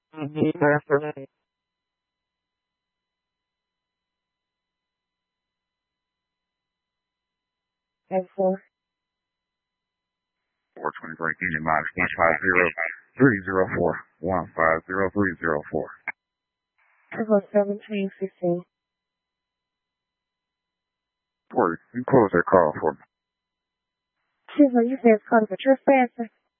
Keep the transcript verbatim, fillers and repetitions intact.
Mm-hmm. After that. And four. four twenty break Union minus one five zero three zero four one five zero three zero four. Triple seventeen fifteen. Corey, you close that call for me. Triple, you said it's called for trespasser.